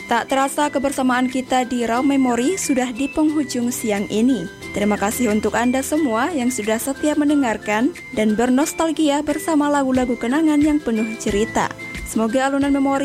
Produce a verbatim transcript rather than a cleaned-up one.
Tak terasa kebersamaan kita di Raw Memori sudah di penghujung siang ini. Terima kasih untuk Anda semua yang sudah setia mendengarkan dan bernostalgia bersama lagu-lagu kenangan yang penuh cerita. Semoga alunan memori